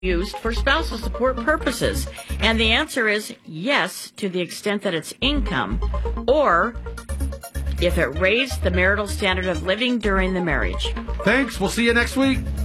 used for spousal support purposes? And the answer is yes, to the extent that it's income, or if it raised the marital standard of living during the marriage. Thanks. We'll see you next week.